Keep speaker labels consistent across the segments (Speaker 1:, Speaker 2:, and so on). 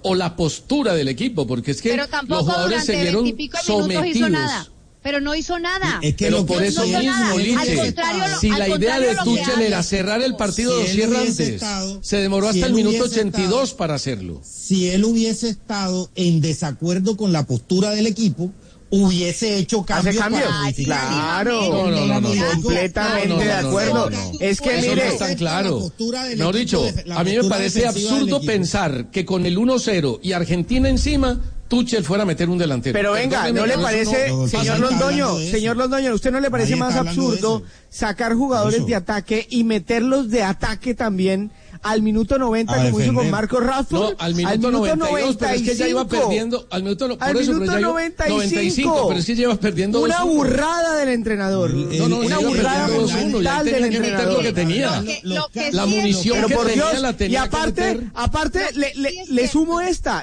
Speaker 1: o la postura del equipo, porque es que
Speaker 2: pero tampoco
Speaker 1: los jugadores se vieron sometidos.
Speaker 2: Hizo nada. Pero no hizo nada.
Speaker 1: Es que pero por eso mismo, Liche, si la idea de Tuchel era cerrar el partido, lo cierra antes. Se demoró hasta el minuto 82 para hacerlo.
Speaker 3: Si él hubiese estado en desacuerdo con la postura del equipo, hubiese hecho cambios.
Speaker 4: Claro,
Speaker 1: no,
Speaker 4: completamente de acuerdo. Es que
Speaker 1: eso
Speaker 4: mire,
Speaker 1: no es tan claro. No dicho, a mí me parece absurdo pensar que con el 1-0 y Argentina encima, Tuchel fuera a meter un delantero.
Speaker 4: Pero venga, ¿no le parece, señor Londoño, ¿usted no le parece más absurdo sacar jugadores de ataque y meterlos de ataque también al minuto 90 como hizo con Marcos Rashford?
Speaker 1: No, al minuto 92, pero es que ya iba perdiendo, al minuto 95, pero es que llevas perdiendo
Speaker 4: una burrada del entrenador.
Speaker 1: Una burrada monumental del entrenador. Que tenía. La munición que tenía la tenía.
Speaker 4: Y aparte le sumo esta,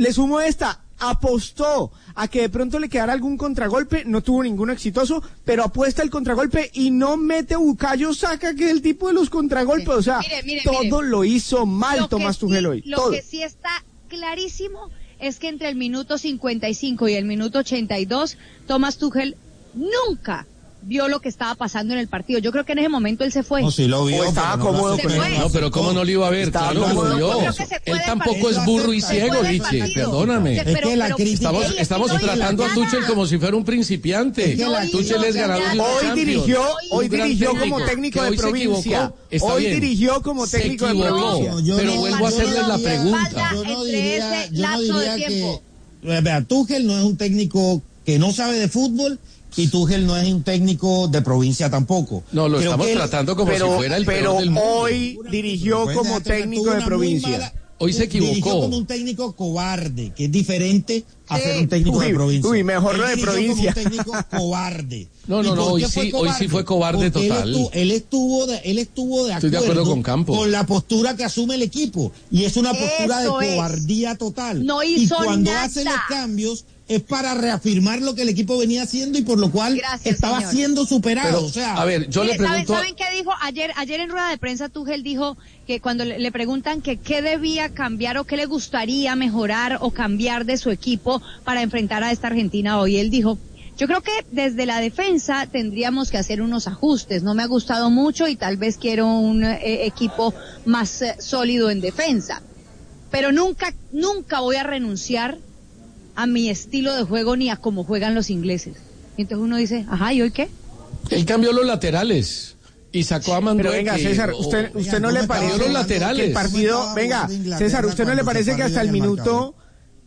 Speaker 4: apostó a que de pronto le quedara algún contragolpe, no tuvo ninguno exitoso, pero apuesta el contragolpe y no mete Bukayo Saka, que es el tipo de los contragolpes, o sea, todo lo hizo mal Tomás Tuchel hoy.
Speaker 2: Lo que sí está clarísimo es que entre el minuto 55 y el minuto 82, Tomás Tuchel nunca vio lo que estaba pasando en el partido. Yo creo que en ese momento él se fue.
Speaker 3: No, sí lo vio.
Speaker 4: Estaba cómodo con él.
Speaker 1: No, pero ¿cómo no lo iba a ver? Claro que lo vio. Él tampoco es burro y ciego, Liche, perdóname. Estamos tratando a Tuchel como si fuera un principiante. Tuchel es ganador de una Champions.
Speaker 4: Hoy dirigió como técnico de provincia. Hoy dirigió como técnico de provincia.
Speaker 1: Pero vuelvo a hacerles la pregunta.
Speaker 3: Yo no diría que... Vea, Tuchel no es un técnico que no sabe de fútbol, y Tuchel no es un técnico de provincia tampoco.
Speaker 1: No, lo estamos tratando como si fuera el peor del mundo.
Speaker 4: Pero hoy dirigió como técnico de provincia.
Speaker 1: Hoy se equivocó.
Speaker 3: Dirigió como un técnico cobarde, que es diferente a ser un técnico de provincia.
Speaker 4: Mejor lo de provincia.
Speaker 3: Como un técnico cobarde.
Speaker 1: No, hoy sí fue cobarde total.
Speaker 3: Él estuvo de
Speaker 1: Estoy de acuerdo con Campos.
Speaker 3: Con la postura que asume el equipo. Y es una postura de cobardía total.
Speaker 2: No hizo
Speaker 3: y cuando
Speaker 2: nada.
Speaker 3: hace los cambios, es para reafirmar lo que el equipo venía haciendo y por lo cual estaba siendo superado.
Speaker 1: Pero,
Speaker 3: o sea,
Speaker 1: a ver, yo le pregunto...
Speaker 2: ¿Saben qué dijo? Ayer en rueda de prensa Tuchel dijo que cuando le preguntan que qué debía cambiar o qué le gustaría mejorar o cambiar de su equipo para enfrentar a esta Argentina hoy, él dijo: yo creo que desde la defensa tendríamos que hacer unos ajustes. No me ha gustado mucho y tal vez quiero un equipo más sólido en defensa. Pero nunca voy a renunciar a mi estilo de juego ni a cómo juegan los ingleses. Y entonces uno dice, ajá, ¿y hoy qué?
Speaker 1: Él cambió los laterales y sacó a Manuel.
Speaker 4: Pero venga, César, usted no le parece
Speaker 1: los laterales.
Speaker 4: que el partido, venga, César, ¿usted no le parece que hasta el minuto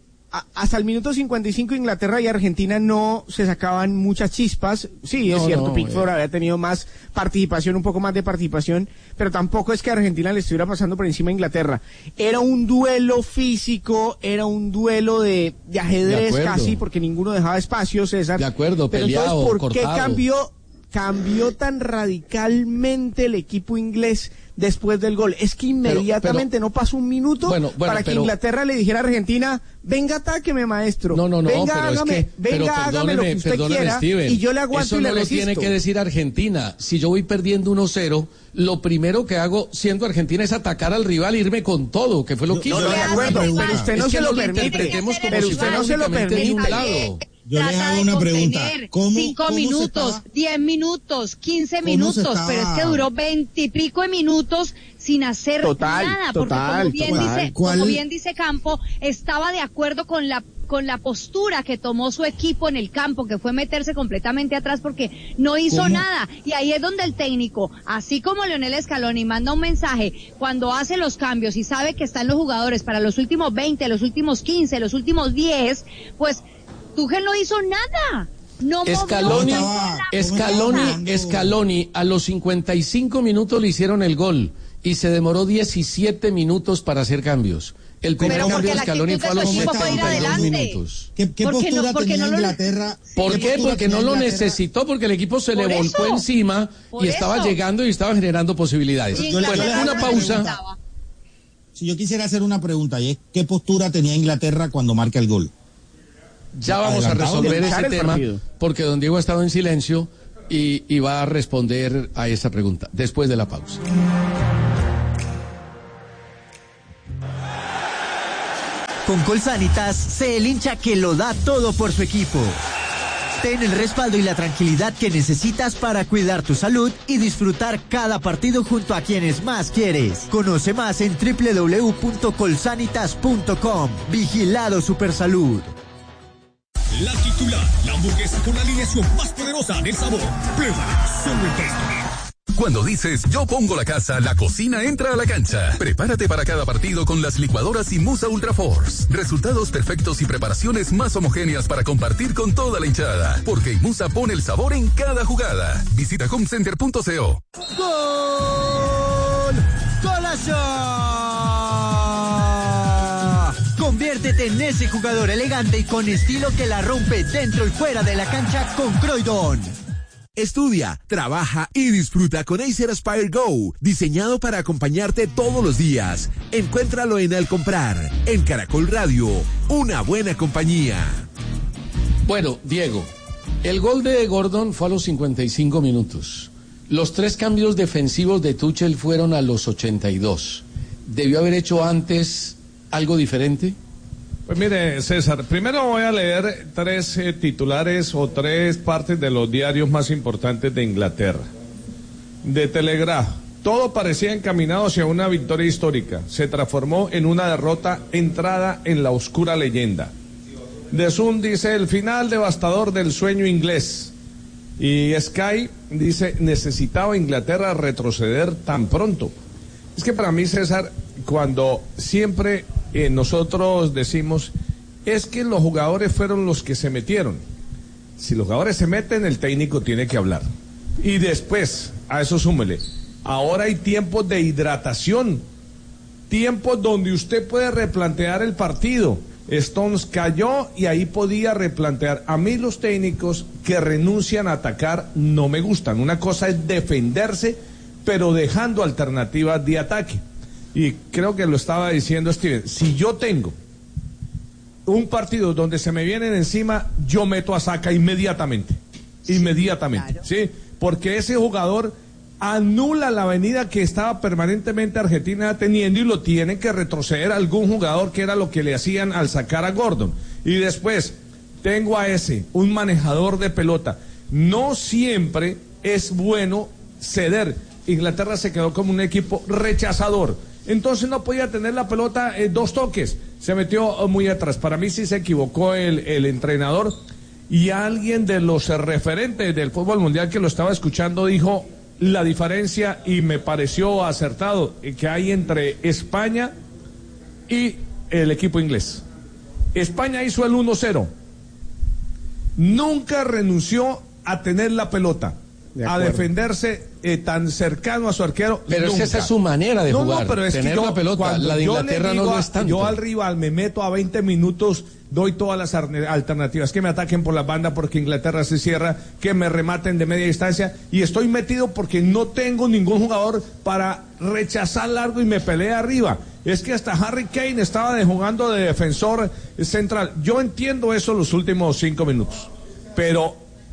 Speaker 4: 55 Inglaterra y Argentina no se sacaban muchas chispas? Sí, es cierto, Pickford había tenido más participación, un poco más de participación, pero tampoco es que Argentina le estuviera pasando por encima a Inglaterra. Era un duelo físico, era un duelo de ajedrez casi, porque ninguno dejaba espacio, César.
Speaker 1: De acuerdo,
Speaker 4: pero
Speaker 1: peleado,
Speaker 4: entonces, ¿por
Speaker 1: cortado.
Speaker 4: qué cambió tan radicalmente el equipo inglés después del gol? Es que inmediatamente no pasó un minuto para que Inglaterra le dijera a Argentina: venga, atáqueme, maestro. Venga, hágame lo que usted quiera,
Speaker 1: Steven,
Speaker 4: y yo le aguanto y le resisto.
Speaker 1: Eso no lo tiene que decir Argentina. Si yo voy perdiendo 1-0, lo primero que hago siendo Argentina es atacar al rival e irme con todo, que fue lo que hizo.
Speaker 4: Yo de acuerdo, pero usted no se lo permite.
Speaker 1: Pero usted no se lo permite.
Speaker 3: Yo les hago una pregunta.
Speaker 2: 5 minutos, 10 minutos, 15 minutos, pero es que duró 20 y pico de minutos sin hacer nada, porque como bien dice Campo, estaba de acuerdo con la postura que tomó su equipo en el campo, que fue meterse completamente atrás porque no hizo nada. Y ahí es donde el técnico, así como Lionel Scaloni, manda un mensaje cuando hace los cambios y sabe que están los jugadores para los últimos 20, los últimos 15, los últimos 10, pues Tuchel no hizo nada.
Speaker 1: Scaloni a los 55 minutos le hicieron el gol y se demoró 17 minutos para hacer cambios. El primer cambio de Scaloni fue a los 72 minutos.
Speaker 3: ¿Qué postura tenía Inglaterra?
Speaker 1: ¿Por qué? Porque no lo necesitó, porque el equipo se le volcó encima y estaba llegando y estaba generando posibilidades. Bueno, una pausa.
Speaker 3: Si yo quisiera hacer una pregunta, y es: ¿qué postura tenía Inglaterra cuando marca el gol?
Speaker 1: Ya vamos a resolver ese tema, porque don Diego ha estado en silencio y va a responder a esa pregunta después de la pausa.
Speaker 5: Con Colsanitas, sé el hincha que lo da todo por su equipo. Ten el respaldo y la tranquilidad que necesitas para cuidar tu salud y disfrutar cada partido junto a quienes más quieres. Conoce más en www.colsanitas.com. Vigilado Supersalud.
Speaker 6: La titular, la hamburguesa con la alineación más poderosa del sabor. Pruébala solo en Tasty.
Speaker 7: Cuando dices yo pongo la casa, la cocina entra a la cancha. Prepárate para cada partido con las licuadoras Inmusa Ultra Force. Resultados perfectos y preparaciones más homogéneas para compartir con toda la hinchada. Porque Inmusa pone el sabor en cada jugada. Visita homecenter.co.
Speaker 5: ¡Gol! ¡Golazo! Conviértete en ese jugador elegante y con estilo que la rompe dentro y fuera de la cancha con Croydon.
Speaker 8: Estudia, trabaja y disfruta con Acer Aspire Go, diseñado para acompañarte todos los días. Encuéntralo en Al Comprar, en Caracol Radio, una buena compañía.
Speaker 1: Bueno, Diego, el gol de Gordon fue a los 55 minutos. Los 3 cambios defensivos de Tuchel fueron a los 82. ¿Debió haber hecho antes algo diferente?
Speaker 9: Pues mire, César, primero voy a leer 3 titulares o 3 partes de los diarios más importantes de Inglaterra. De Telegraph, todo parecía encaminado hacia una victoria histórica. Se transformó en una derrota entrada en la oscura leyenda. The Sun dice, el final devastador del sueño inglés. Y Sky dice, necesitaba Inglaterra retroceder tan pronto. Es que para mí, César, cuando siempre nosotros decimos, es que los jugadores fueron los que se metieron. Si los jugadores se meten, el técnico tiene que hablar. Y después, a eso súmele, ahora hay tiempos de hidratación, tiempos donde usted puede replantear el partido. Stones cayó y ahí podía replantear. A mí los técnicos que renuncian a atacar no me gustan. Una cosa es defenderse, pero dejando alternativas de ataque. Y creo que lo estaba diciendo Steven, si yo tengo un partido donde se me vienen encima, yo meto a Saka inmediatamente, claro. ¿Sí? Porque ese jugador anula la avenida que estaba permanentemente Argentina teniendo y lo tiene que retroceder a algún jugador, que era lo que le hacían al sacar a Gordon. Y después tengo a ese, un manejador de pelota. No siempre es bueno ceder. Inglaterra se quedó como un equipo rechazador. Entonces no podía tener la pelota 2 toques. Se metió muy atrás. Para mí sí se equivocó el entrenador. Y alguien de los referentes del fútbol mundial que lo estaba escuchando dijo la diferencia, y me pareció acertado, que hay entre España y el equipo inglés. España hizo el 1-0. Nunca renunció a tener la pelota, a defenderse tan cercano a su arquero.
Speaker 1: Pero esa es su manera de jugar, pero es tener la pelota. La de Inglaterra no lo es tanto.
Speaker 9: Yo al rival me meto a 20 minutos, doy todas las alternativas, que me ataquen por la banda porque Inglaterra se cierra, que me rematen de media distancia, y estoy metido porque no tengo ningún jugador para rechazar largo y me pelea arriba. Es que hasta Harry Kane estaba jugando de defensor central. Yo entiendo eso los últimos 5 minutos, pero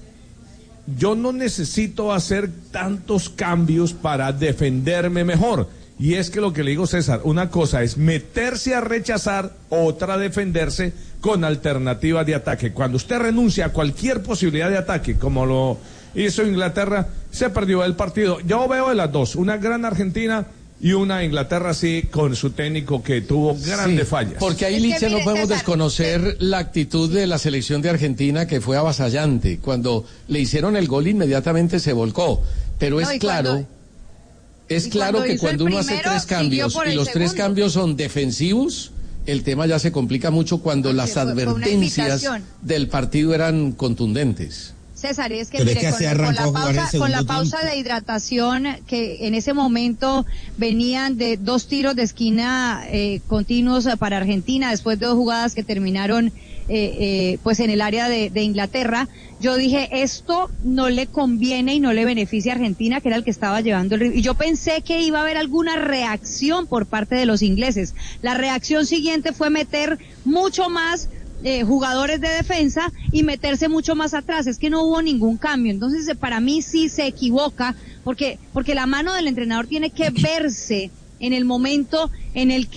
Speaker 9: yo no necesito hacer tantos cambios para defenderme mejor. Y es que lo que le digo, César, una cosa es meterse a rechazar, otra defenderse con alternativas de ataque. Cuando usted renuncia a cualquier posibilidad de ataque, como lo hizo Inglaterra, se perdió el partido. Yo veo de las dos, una gran Argentina y una Inglaterra sí, con su técnico que tuvo grandes fallas.
Speaker 1: Porque ahí, Licha, no podemos desconocer la actitud de la selección de Argentina, que fue avasallante. Cuando le hicieron el gol, inmediatamente se volcó. Pero es claro que cuando uno hace 3 cambios y los 3 cambios son defensivos, el tema ya se complica mucho cuando las advertencias del partido eran contundentes.
Speaker 2: César, es que mire, con la pausa de hidratación, que en ese momento venían de 2 tiros de esquina continuos para Argentina, después de 2 jugadas que terminaron pues en el área de Inglaterra, yo dije, esto no le conviene y no le beneficia a Argentina, que era el que estaba llevando el ritmo. Y yo pensé que iba a haber alguna reacción por parte de los ingleses. La reacción siguiente fue meter mucho más jugadores de defensa y meterse mucho más atrás. Es que no hubo ningún cambio. Entonces, para mí sí se equivoca, porque la mano del entrenador tiene que verse en el momento en el que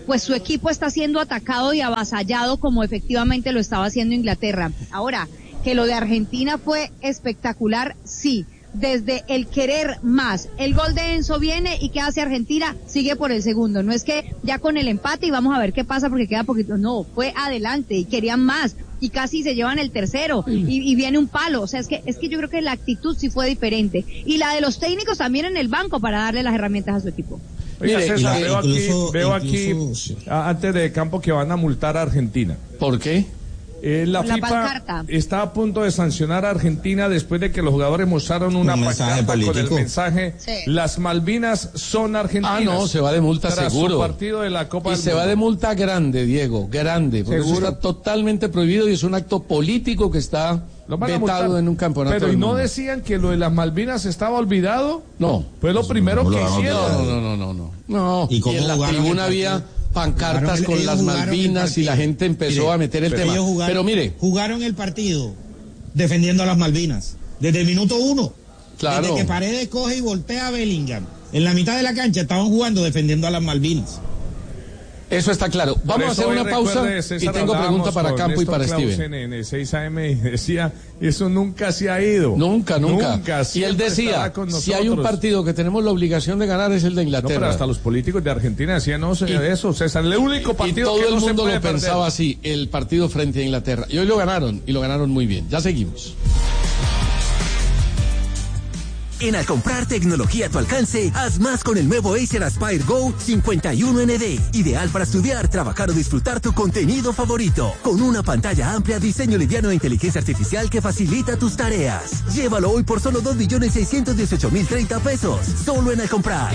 Speaker 2: pues su equipo está siendo atacado y avasallado como efectivamente lo estaba haciendo Inglaterra. Ahora, que lo de Argentina fue espectacular, sí. Desde el querer más. El gol de Enzo viene y ¿qué hace Argentina? Sigue por el segundo. No es que ya con el empate y vamos a ver qué pasa porque queda poquito. No, fue adelante y querían más y casi se llevan el tercero y viene un palo. O sea, es que yo creo que la actitud sí fue diferente. Y la de los técnicos también en el banco para darle las herramientas a su equipo.
Speaker 9: Oiga, César, veo aquí antes de campo que van a multar a Argentina.
Speaker 1: ¿Por qué?
Speaker 9: La FIFA está a punto de sancionar a Argentina después de que los jugadores mostraron una pancarta con el mensaje las Malvinas son argentinas.
Speaker 1: No, se va de multa
Speaker 9: tras
Speaker 1: seguro.
Speaker 9: Su partido de la Copa
Speaker 1: y
Speaker 9: del
Speaker 1: se
Speaker 9: Mundo.
Speaker 1: va de multa grande, Diego, grande, porque eso está totalmente prohibido y es un acto político que está vetado en un campeonato.
Speaker 9: Pero
Speaker 1: ¿y
Speaker 9: no decían que lo de las Malvinas estaba olvidado?
Speaker 1: No.
Speaker 9: Fue lo primero que
Speaker 1: hicieron. No.
Speaker 3: ¿Y
Speaker 1: en la tribuna había pancartas con las Malvinas y la gente empezó a meter el tema. Pero mire,
Speaker 3: jugaron el partido defendiendo a las Malvinas desde el minuto 1.
Speaker 1: Claro.
Speaker 3: Desde que Paredes coge y voltea a Bellingham. En la mitad de la cancha estaban jugando defendiendo a las Malvinas.
Speaker 1: Eso está claro. Vamos a hacer una pausa y tengo pregunta para Campo y para Steven.
Speaker 9: En el 6am y decía, eso nunca se ha ido.
Speaker 1: Nunca. Y él decía, si hay un partido que tenemos la obligación de ganar es el de Inglaterra.
Speaker 9: No, pero hasta los políticos de Argentina decían, eso, César, el único partido
Speaker 1: y todo
Speaker 9: que
Speaker 1: el
Speaker 9: no
Speaker 1: mundo
Speaker 9: se puede
Speaker 1: lo pensaba así, el partido frente a Inglaterra. Y hoy lo ganaron, y lo ganaron muy bien. Ya seguimos.
Speaker 10: Al comprar tecnología a tu alcance, haz más con el nuevo Acer Aspire Go 51ND. Ideal para estudiar, trabajar o disfrutar tu contenido favorito. Con una pantalla amplia, diseño liviano e inteligencia artificial que facilita tus tareas. Llévalo hoy por solo 2.618.030 pesos. Solo en Al Comprar.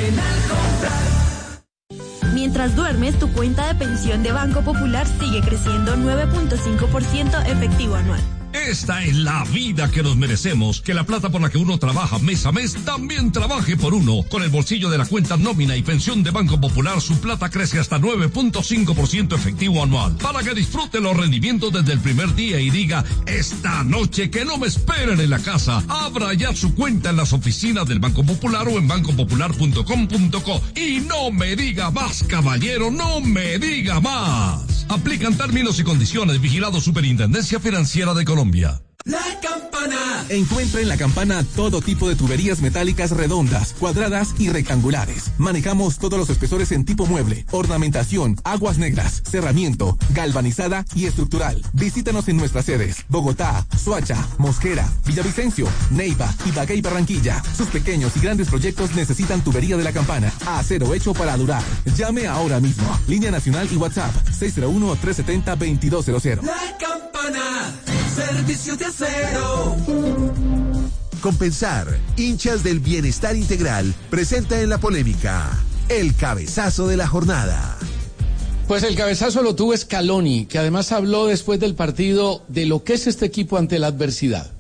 Speaker 11: Mientras duermes, tu cuenta de pensión de Banco Popular sigue creciendo 9.5% efectivo anual.
Speaker 6: Esta es la vida que nos merecemos, que la plata por la que uno trabaja mes a mes también trabaje por uno. Con el bolsillo de la cuenta nómina y pensión de Banco Popular, su plata crece hasta 9.5% efectivo anual, para que disfrute los rendimientos desde el primer día y diga, esta noche que no me esperen en la casa. Abra ya su cuenta en las oficinas del Banco Popular o en bancopopular.com.co. Y no me diga más, caballero, no me diga más. Aplican términos y condiciones. Vigilado Superintendencia Financiera de Colombia.
Speaker 10: La Campana. Encuentra en La Campana todo tipo de tuberías metálicas redondas, cuadradas y rectangulares. Manejamos todos los espesores en tipo mueble, ornamentación, aguas negras, cerramiento, galvanizada y estructural. Visítanos en nuestras sedes: Bogotá, Soacha, Mosquera, Villavicencio, Neiva, Ibagué y Barranquilla. Sus pequeños y grandes proyectos necesitan tubería de La Campana. Acero hecho para durar. Llame ahora mismo. Línea nacional y WhatsApp 601-370-2200.
Speaker 12: La Campana. Servicio de acero.
Speaker 8: Compensar, hinchas del bienestar integral, presenta en la polémica el cabezazo de la jornada.
Speaker 1: Pues el cabezazo lo tuvo Scaloni, que además habló después del partido de lo que es este equipo ante la adversidad.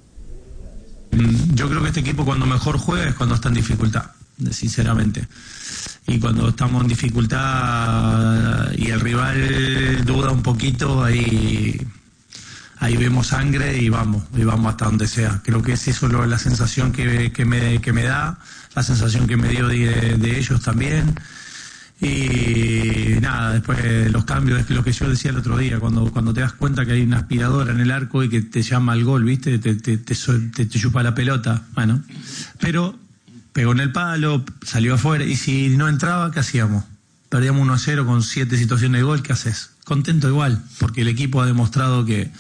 Speaker 13: Yo creo que este equipo cuando mejor juega es cuando está en dificultad, sinceramente. Y cuando estamos en dificultad y el rival duda un poquito, ahí vemos sangre y vamos hasta donde sea. Creo que es eso la sensación que me da, la sensación que me dio de ellos también. Y nada, después los cambios, es lo que yo decía el otro día, cuando te das cuenta que hay una aspiradora en el arco y que te llama al gol, ¿viste? Te chupa la pelota, bueno. Pero pegó en el palo, salió afuera, y si no entraba, ¿qué hacíamos? Perdíamos 1-0 con 7 situaciones de gol, ¿qué haces? Contento igual, porque el equipo ha demostrado que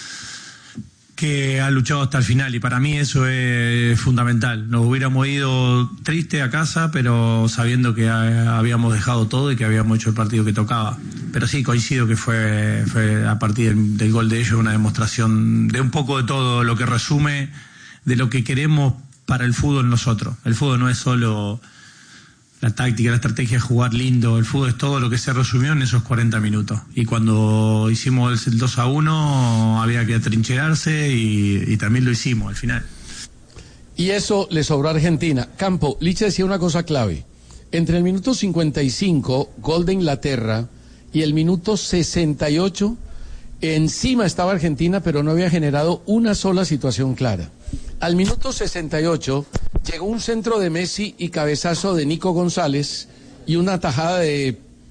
Speaker 13: ha luchado hasta el final, y para mí eso es fundamental. Nos hubiéramos ido triste a casa, pero sabiendo que habíamos dejado todo y que habíamos hecho el partido que tocaba. Pero sí, coincido que fue a partir del gol de ellos una demostración de un poco de todo, lo que resume de lo que queremos para el fútbol nosotros. El fútbol no es solo la táctica, la estrategia, jugar lindo. El fútbol es todo lo que se resumió en esos 40 minutos. Y cuando hicimos el 2-1 había que atrincherarse y también lo hicimos al final.
Speaker 1: Y eso le sobró a Argentina. Campo, Licha decía una cosa clave. Entre el minuto 55, gol de Inglaterra, y el minuto 68, encima estaba Argentina, pero no había generado una sola situación clara. Al minuto 68 llegó un centro de Messi y cabezazo de Nico González y una tajada de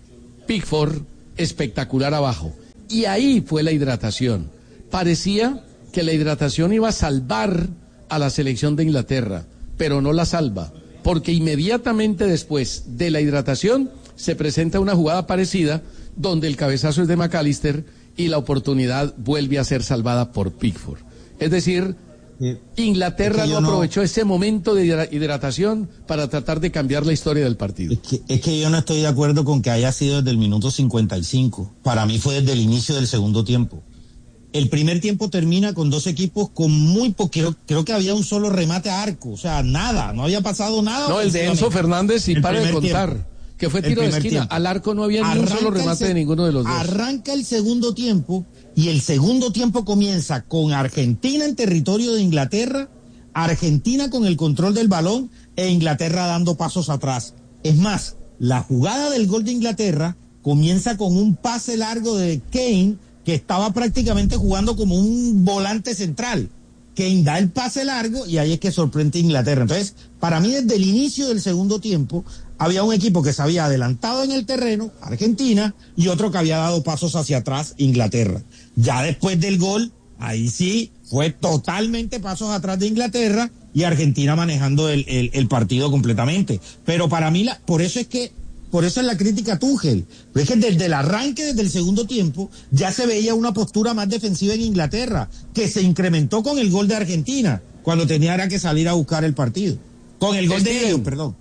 Speaker 1: Pickford espectacular abajo. Y ahí fue la hidratación. Parecía que la hidratación iba a salvar a la selección de Inglaterra, pero no la salva, porque inmediatamente después de la hidratación se presenta una jugada parecida donde el cabezazo es de McAllister y la oportunidad vuelve a ser salvada por Pickford. Es decir, Inglaterra no aprovechó ese momento de hidratación para tratar de cambiar la historia del partido.
Speaker 3: Es que yo no estoy de acuerdo con que haya sido desde el minuto 55. Para mí fue desde el inicio del segundo tiempo. El primer tiempo termina con dos equipos con muy poco, creo que había un solo remate a arco, o sea, nada, no había pasado nada.
Speaker 1: No, el de Enzo Fernández, y para de contar, tiempo, que fue tiro de esquina, tiempo. Al arco no había ni un solo remate de ninguno de los dos.
Speaker 3: Arranca el segundo tiempo, y el segundo tiempo comienza con Argentina en territorio de Inglaterra, Argentina con el control del balón, e Inglaterra dando pasos atrás. Es más, la jugada del gol de Inglaterra comienza con un pase largo de Kane, que estaba prácticamente jugando como un volante central. Kane da el pase largo y ahí es que sorprende Inglaterra. Entonces, para mí desde el inicio del segundo tiempo, había un equipo que se había adelantado en el terreno, Argentina, y otro que había dado pasos hacia atrás, Inglaterra. Ya después del gol, ahí sí, fue totalmente pasos atrás de Inglaterra y Argentina manejando el partido completamente. Pero para mí, por eso es la crítica a Tuchel. Es que desde el arranque, desde el segundo tiempo, ya se veía una postura más defensiva en Inglaterra, que se incrementó con el gol de Argentina, cuando tenía que salir a buscar el partido. Con el gol de ellos, perdón.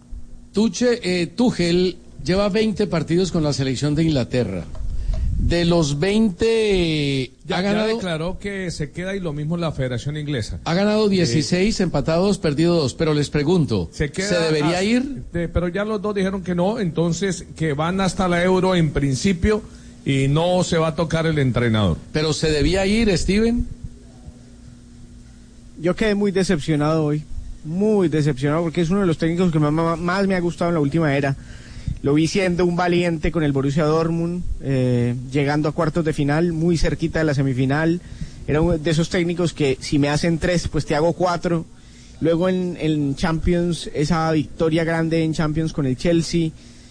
Speaker 1: Tuchel lleva 20 partidos con la selección de Inglaterra. De los 20
Speaker 9: ya declaró que se queda, y lo mismo la Federación Inglesa.
Speaker 1: Ha ganado 16, empatado 2, perdido 2, pero les pregunto, ¿se debería ir?
Speaker 9: Pero ya los dos dijeron que no, entonces que van hasta la Euro en principio y no se va a tocar el entrenador.
Speaker 1: ¿Pero se debía ir, Steven?
Speaker 4: Yo quedé muy decepcionado hoy, muy decepcionado, porque es uno de los técnicos que más me ha gustado en la última era. Lo vi siendo un valiente con el Borussia Dortmund, llegando a cuartos de final, muy cerquita de la semifinal. Era uno de esos técnicos que si me hacen 3, pues te hago 4. Luego en Champions, esa victoria grande en Champions con el Chelsea.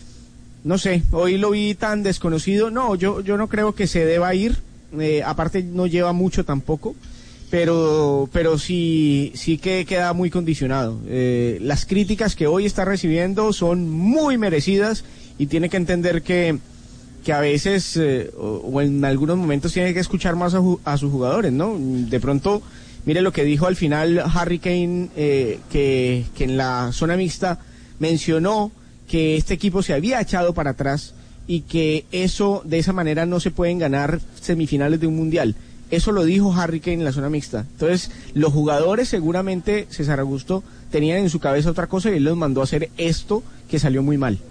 Speaker 4: No sé, hoy lo vi tan desconocido. No, yo no creo que se deba ir. Aparte no lleva mucho tampoco. Pero sí que queda muy condicionado. Las críticas que hoy está recibiendo son muy merecidas y tiene que entender que a veces o en algunos momentos tiene que escuchar más a sus jugadores, ¿no? De pronto, mire lo que dijo al final Harry Kane, que en la zona mixta mencionó que este equipo se había echado para atrás y que de esa manera no se pueden ganar semifinales de un mundial. Eso lo dijo Harry Kane en la zona mixta. Entonces, los jugadores seguramente, César Augusto, tenían en su cabeza otra cosa y él los mandó a hacer esto que salió muy mal.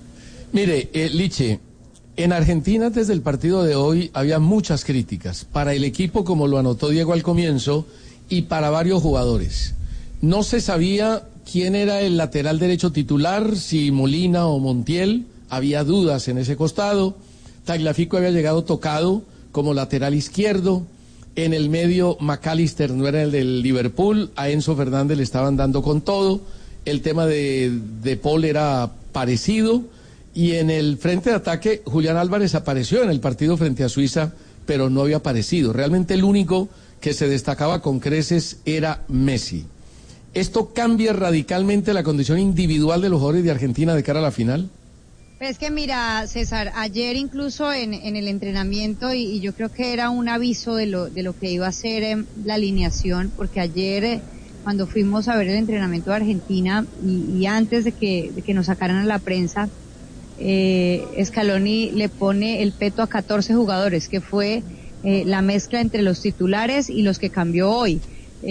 Speaker 1: Mire, Liche, en Argentina desde el partido de hoy había muchas críticas para el equipo, como lo anotó Diego al comienzo, y para varios jugadores. No se sabía quién era el lateral derecho titular, si Molina o Montiel, había dudas en ese costado. Tagliafico había llegado tocado como lateral izquierdo. En el medio, McAllister no era el del Liverpool, a Enzo Fernández le estaban dando con todo. El tema de Paul era parecido. Y en el frente de ataque, Julián Álvarez apareció en el partido frente a Suiza, pero no había aparecido. Realmente el único que se destacaba con creces era Messi. ¿Esto cambia radicalmente la condición individual de los jugadores de Argentina de cara a la final?
Speaker 2: Es que mira, César, ayer incluso en el entrenamiento, y yo creo que era un aviso de lo que iba a ser la alineación, porque ayer cuando fuimos a ver el entrenamiento de Argentina y antes de que nos sacaran a la prensa, Scaloni le pone el peto a 14 jugadores, que fue la mezcla entre los titulares y los que cambió hoy.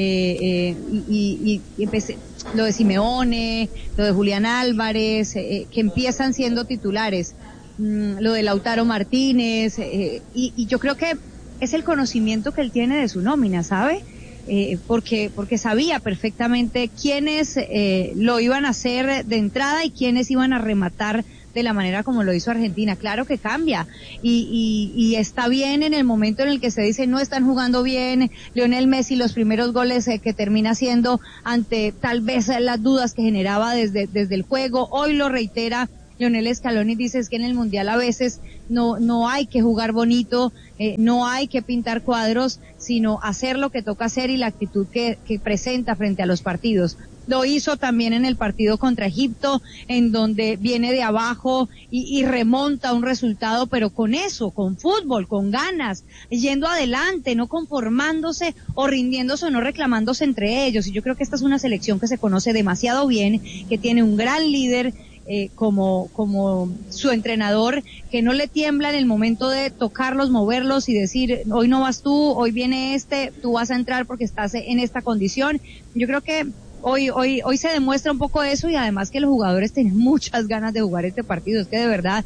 Speaker 2: Y empecé, lo de Simeone, lo de Julián Álvarez, que empiezan siendo titulares, lo de Lautaro Martínez, y yo creo que es el conocimiento que él tiene de su nómina, ¿sabe? Porque sabía perfectamente quiénes lo iban a hacer de entrada y quiénes iban a rematar de la manera como lo hizo Argentina. Claro que cambia y está bien en el momento en el que se dice no están jugando bien Lionel Messi, los primeros goles que termina haciendo ante tal vez las dudas que generaba desde el juego. Hoy lo reitera Lionel Scaloni dice es que en el Mundial a veces no hay que jugar bonito, no hay que pintar cuadros, sino hacer lo que toca hacer y la actitud que presenta frente a los partidos. Lo hizo también en el partido contra Egipto, en donde viene de abajo y remonta un resultado, pero con eso, con fútbol, con ganas, yendo adelante, no conformándose o rindiéndose o no reclamándose entre ellos. Y yo creo que esta es una selección que se conoce demasiado bien, que tiene un gran líder, como su entrenador, que no le tiembla en el momento de tocarlos, moverlos y decir, hoy no vas tú, hoy viene tú vas a entrar porque estás en esta condición. Yo creo que hoy se demuestra un poco eso, y además que los jugadores tienen muchas ganas de jugar este partido. Es que de verdad,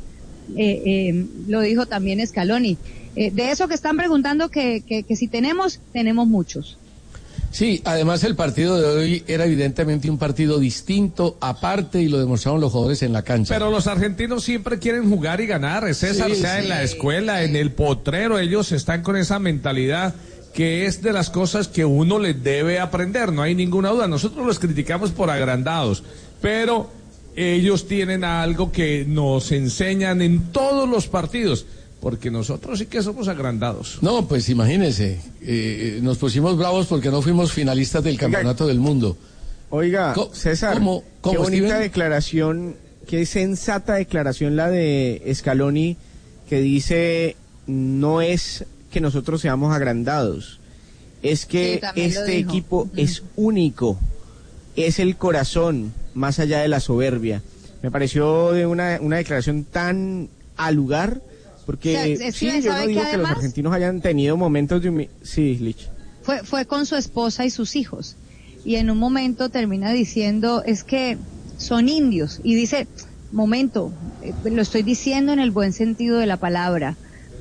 Speaker 2: lo dijo también Scaloni, de eso que están preguntando que si tenemos muchos.
Speaker 1: Sí, además el partido de hoy era evidentemente un partido distinto, aparte, y lo demostraron los jugadores en la cancha.
Speaker 9: Pero los argentinos siempre quieren jugar y ganar, César, sí, sea en la escuela, en el potrero, ellos están con esa mentalidad que es de las cosas que uno les debe aprender, no hay ninguna duda. Nosotros los criticamos por agrandados, pero ellos tienen algo que nos enseñan en todos los partidos, porque nosotros sí que somos agrandados.
Speaker 1: No, pues imagínese, nos pusimos bravos porque no fuimos finalistas del Campeonato del Mundo.
Speaker 4: Oiga, César, qué bonita Steven? Declaración, qué sensata declaración la de Scaloni, que dice, no es que nosotros seamos agrandados, es que este equipo es único, es el corazón, más allá de la soberbia. Me pareció de una declaración tan al lugar, porque sí, yo no digo que los argentinos hayan tenido momentos de sí, Lich.
Speaker 2: Fue con su esposa y sus hijos, y en un momento termina diciendo, es que son indios, y dice, momento, lo estoy diciendo en el buen sentido de la palabra,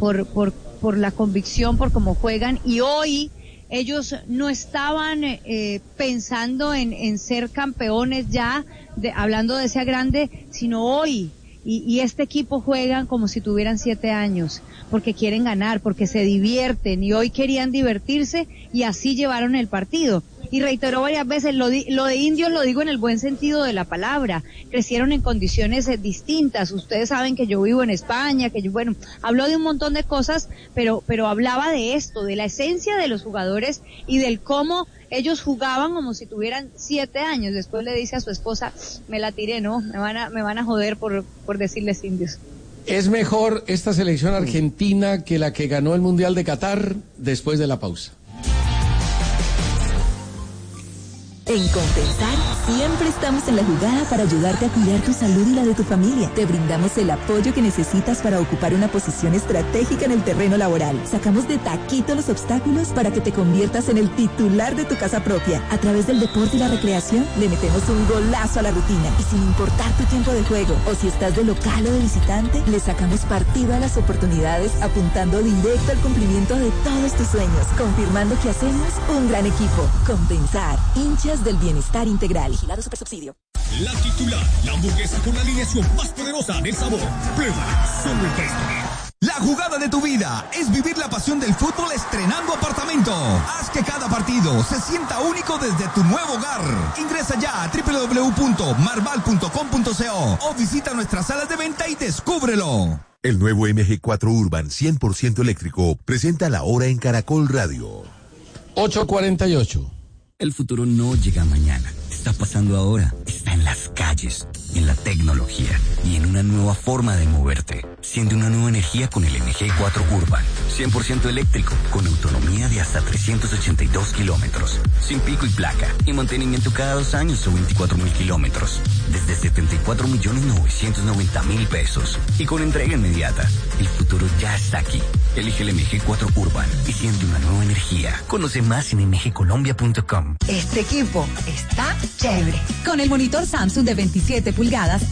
Speaker 2: por la convicción, por cómo juegan, y hoy ellos no estaban pensando en ser campeones ya, hablando de ese grande, sino hoy. Y este equipo juegan como si tuvieran 7 años, porque quieren ganar, porque se divierten, y hoy querían divertirse, y así llevaron el partido. Y reiteró varias veces, lo de indios lo digo en el buen sentido de la palabra, crecieron en condiciones distintas. Ustedes saben que yo vivo en España, habló de un montón de cosas, pero hablaba de esto, de la esencia de los jugadores y del cómo ellos jugaban como si tuvieran 7 años. Después le dice a su esposa, me la tiré, ¿no? Me van a joder por decirles indios.
Speaker 1: ¿Es mejor esta selección argentina que la que ganó el Mundial de Qatar? Después de la pausa.
Speaker 14: En Compensar siempre estamos en la jugada para ayudarte a cuidar tu salud y la de tu familia. Te brindamos el apoyo que necesitas para ocupar una posición estratégica en el terreno laboral. Sacamos de taquito los obstáculos para que te conviertas en el titular de tu casa propia. A través del deporte y la recreación le metemos un golazo a la rutina. Y sin importar tu tiempo de juego o si estás de local o de visitante, le sacamos partido a las oportunidades, apuntando directo al cumplimiento de todos tus sueños, confirmando que hacemos un gran equipo. Compensar, hinchas del bienestar integral. Vigilado Supersubsidio.
Speaker 15: La titular, la hamburguesa con la alineación más poderosa del sabor. Prueba solo el Tasty.
Speaker 16: La jugada de tu vida es vivir la pasión del fútbol estrenando apartamento. Haz que cada partido se sienta único desde tu nuevo hogar. Ingresa ya a www.marval.com.co o visita nuestras salas de venta y descúbrelo.
Speaker 8: El nuevo MG4 Urban 100% eléctrico presenta la hora en Caracol Radio.
Speaker 1: 8:48.
Speaker 17: El futuro no llega mañana, está pasando ahora, está en las calles, en la tecnología y en una nueva forma de moverte. Siente una nueva energía con el MG4 Urban, 100% eléctrico, con autonomía de hasta 382 kilómetros, sin pico y placa, y mantenimiento cada 2 años o 24,000 kilómetros, desde 74.990.000 pesos, y con entrega inmediata. El futuro ya está aquí. Elige el MG4 Urban y siente una nueva energía. Conoce más en mgcolombia.com.
Speaker 18: Este equipo está chévere. Con el monitor Samsung de 27 pulgadas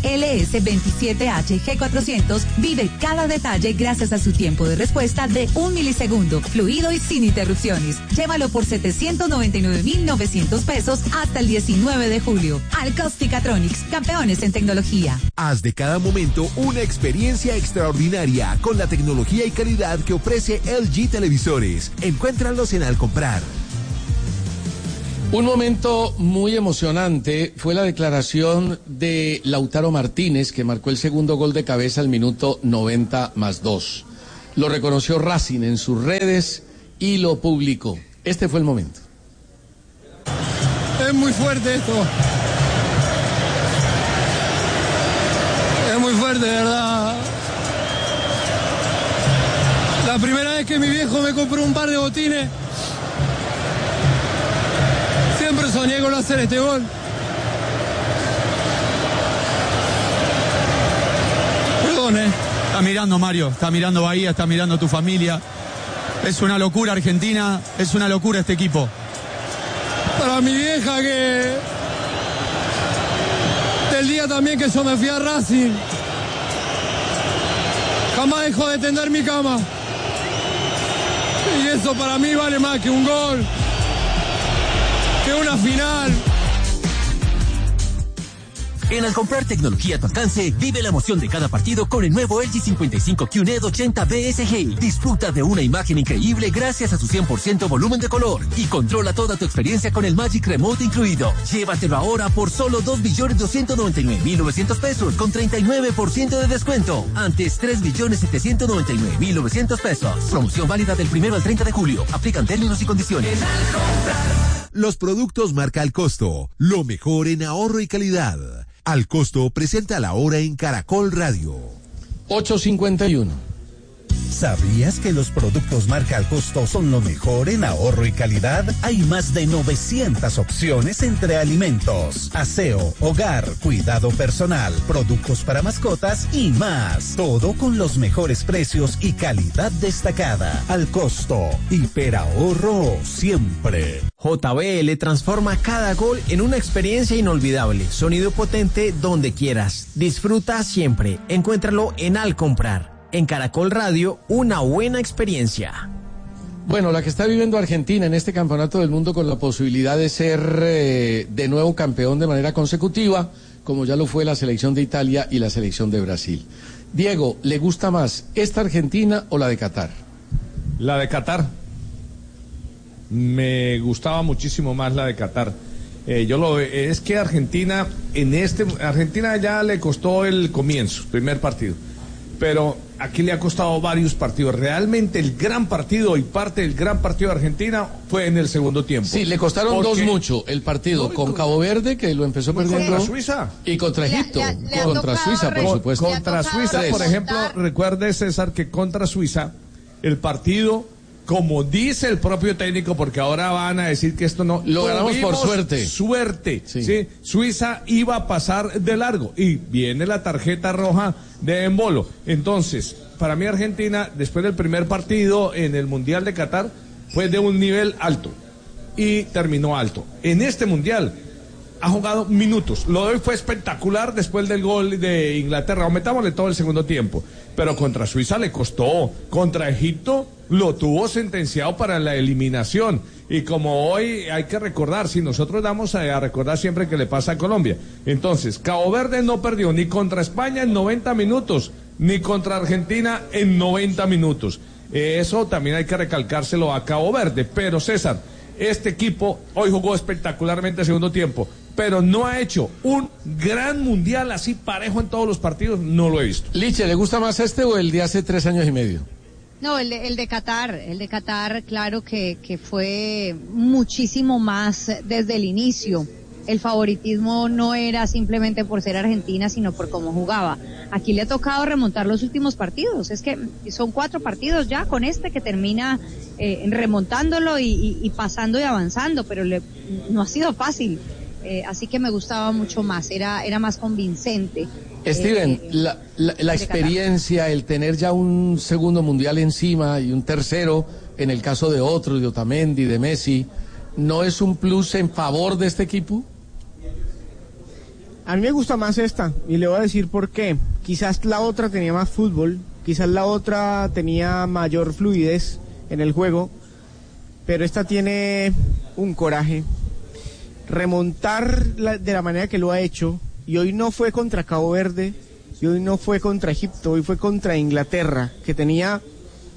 Speaker 18: LS27H G400, vive cada detalle gracias a su tiempo de respuesta de 1 milisegundo, fluido y sin interrupciones. Llévalo por 799.900 pesos hasta el 19 de julio. Alcostica-Tronics, campeones en tecnología.
Speaker 8: Haz de cada momento una experiencia extraordinaria con la tecnología y calidad que ofrece LG Televisores. Encuéntralos en Al Comprar.
Speaker 1: Un momento muy emocionante fue la declaración de Lautaro Martínez, que marcó el segundo gol de cabeza al minuto 90+2. Lo reconoció Racing en sus redes y lo publicó. Este fue el momento.
Speaker 19: Es muy fuerte esto. Es muy fuerte, de verdad. La primera vez que mi viejo me compró un par de botines, siempre soñé con hacer este gol. Perdón,
Speaker 20: Está mirando Mario, está mirando Bahía, está mirando tu familia. Es una locura Argentina, es una locura este equipo.
Speaker 19: Para mi vieja que... Del día también que yo me fui a Racing, jamás dejó de tender mi cama. Y eso para mí vale más que un gol, que una final.
Speaker 21: Al comprar tecnología a tu alcance, vive la emoción de cada partido con el nuevo LG 55 QLED 80 BSG. Disfruta de una imagen increíble gracias a su 100% volumen de color y controla toda tu experiencia con el Magic Remote incluido. Llévatelo ahora por solo 2.299.900 pesos con 39% de descuento. Antes 3.799.900 pesos. Promoción válida del 1 al 30 de julio. Aplican términos y condiciones.
Speaker 8: Los productos marca Al Costo, lo mejor en ahorro y calidad. Al Costo presenta la hora en Caracol Radio.
Speaker 1: 8:51.
Speaker 22: ¿Sabías que los productos marca Al Costo son lo mejor en ahorro y calidad? Hay más de 900 opciones entre alimentos, aseo, hogar, cuidado personal, productos para mascotas y más. Todo con los mejores precios y calidad destacada. Al Costo, hiperahorro siempre.
Speaker 23: JBL transforma cada gol en una experiencia inolvidable. Sonido potente donde quieras. Disfruta siempre. Encuéntralo en Al Comprar. En Caracol Radio, una buena experiencia.
Speaker 1: Bueno, la que está viviendo Argentina en este campeonato del mundo con la posibilidad de ser de nuevo campeón de manera consecutiva, como ya lo fue la selección de Italia y la selección de Brasil. Diego, ¿le gusta más esta Argentina o la de Qatar?
Speaker 9: La de Qatar. Me gustaba muchísimo más la de Qatar. Es que Argentina ya le costó el comienzo, primer partido. Pero aquí le ha costado varios partidos. Realmente el gran partido y parte del gran partido de Argentina fue en el segundo tiempo.
Speaker 1: Sí, le costaron dos mucho. El partido con Cabo Verde, que lo empezó perdiendo.
Speaker 9: Contra Suiza.
Speaker 1: Y contra Egipto. Contra Suiza, por supuesto.
Speaker 9: Contra Suiza, por ejemplo, recuerde, César, que contra Suiza, el partido, como dice el propio técnico, porque ahora van a decir que esto no...
Speaker 1: Lo ganamos por suerte.
Speaker 9: Suerte, sí. Suiza iba a pasar de largo y viene la tarjeta roja de Embolo. Entonces, para mí Argentina, después del primer partido en el Mundial de Qatar, fue de un nivel alto y terminó alto. En este Mundial ha jugado minutos. Lo de hoy fue espectacular después del gol de Inglaterra. Aumentámosle todo el segundo tiempo. Pero contra Suiza le costó. Contra Egipto lo tuvo sentenciado para la eliminación. Y como hoy hay que recordar, si nosotros damos a recordar siempre que le pasa a Colombia. Entonces, Cabo Verde no perdió ni contra España en 90 minutos, ni contra Argentina en 90 minutos. Eso también hay que recalcárselo a Cabo Verde. Pero César, este equipo hoy jugó espectacularmente el segundo tiempo, pero no ha hecho un gran mundial así parejo en todos los partidos, no lo he visto.
Speaker 1: Liche, ¿le gusta más este o el de hace 3 años y medio?
Speaker 2: No, el de Qatar, claro que fue muchísimo más desde el inicio. El favoritismo no era simplemente por ser Argentina, sino por cómo jugaba. Aquí le ha tocado remontar los últimos partidos. Es que son 4 partidos ya con este que termina remontándolo y pasando y avanzando, pero no ha sido fácil. Así que me gustaba mucho más, era más convincente.
Speaker 1: Steven, la experiencia, el tener ya un segundo mundial encima y un tercero, en el caso de otros, de Otamendi, de Messi, ¿no es un plus en favor de este equipo?
Speaker 4: A mí me gusta más esta, y le voy a decir por qué. Quizás la otra tenía más fútbol, quizás la otra tenía mayor fluidez en el juego, pero esta tiene un coraje. Remontar de la manera que lo ha hecho, y hoy no fue contra Cabo Verde, y hoy no fue contra Egipto, hoy fue contra Inglaterra, que tenía,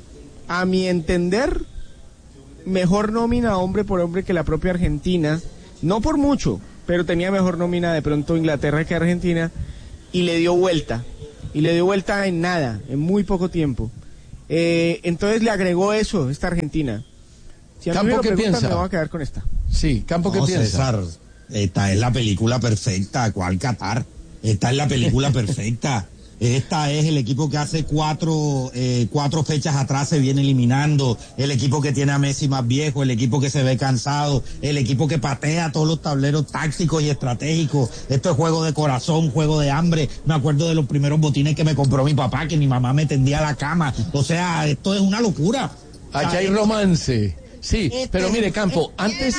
Speaker 4: a mi entender, mejor nómina hombre por hombre que la propia Argentina, no por mucho, pero tenía mejor nómina de pronto Inglaterra que Argentina, y le dio vuelta en nada, en muy poco tiempo. Entonces le agregó eso esta Argentina. Si a
Speaker 1: Campo,
Speaker 4: mí
Speaker 1: ¿qué piensa?
Speaker 4: Me voy a quedar con esta.
Speaker 1: Sí, Campo, ¿qué piensa?
Speaker 3: César, esta es la película perfecta. ¿Cuál Qatar? Esta es la película perfecta. Esta es el equipo que hace cuatro fechas atrás se viene eliminando, el equipo que tiene a Messi más viejo, el equipo que se ve cansado, el equipo que patea todos los tableros tácticos y estratégicos. Esto es juego de corazón, juego de hambre. Me acuerdo de los primeros botines que me compró mi papá, que mi mamá me tendía a la cama. O sea, esto es una locura.
Speaker 1: Aquí hay romance. Sí, pero mire, Campo, antes,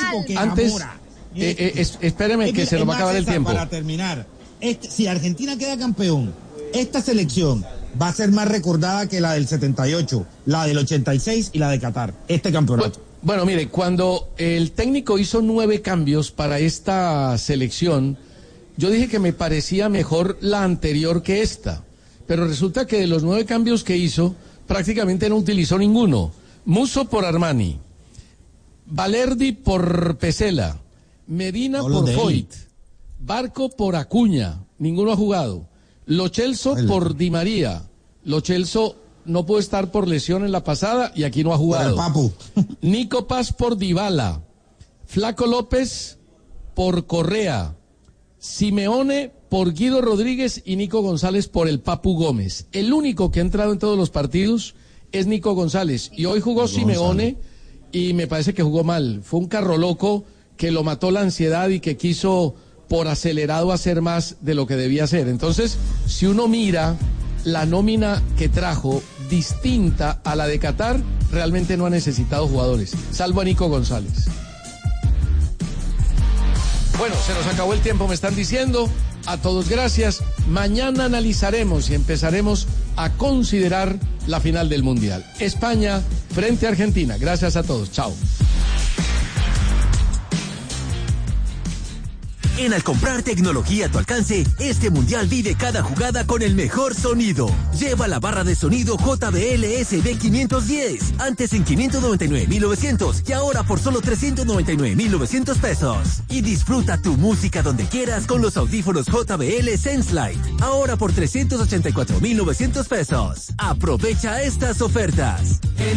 Speaker 1: espéreme que se nos va a acabar el tiempo.
Speaker 3: Para terminar, si Argentina queda campeón, esta selección va a ser más recordada que la del 78, la del 86 y la de Qatar, este campeonato.
Speaker 1: Bueno, mire, cuando el técnico hizo 9 cambios para esta selección, yo dije que me parecía mejor la anterior que esta, pero resulta que de los 9 cambios que hizo, prácticamente no utilizó ninguno. Musso por Armani, Valerdi por Pesela, Medina por Foyt, Barco por Acuña, ninguno ha jugado. Lo Celso por Di María. Lo Celso no pudo estar por lesión en la pasada y aquí no ha jugado. Nico Paz por Dybala. Flaco López por Correa. Simeone por Guido Rodríguez y Nico González por el Papu Gómez. El único que ha entrado en todos los partidos es Nico González. Y hoy jugó Simeone y me parece que jugó mal. Fue un carro loco que lo mató la ansiedad y que quiso por acelerado hacer más de lo que debía hacer. Entonces, si uno mira la nómina que trajo distinta a la de Qatar, realmente no ha necesitado jugadores, salvo a Nico González. Bueno, se nos acabó el tiempo, me están diciendo. A todos gracias. Mañana analizaremos y empezaremos a considerar la final del Mundial. España frente a Argentina. Gracias a todos. Chao.
Speaker 21: En Al comprar tecnología a tu alcance, este mundial vive cada jugada con el mejor sonido. Lleva la barra de sonido JBL SB510, antes en 599,900 y ahora por solo 399,900 pesos. Y disfruta tu música donde quieras con los audífonos JBL SenseLight, ahora por 384,900 pesos. Aprovecha estas ofertas.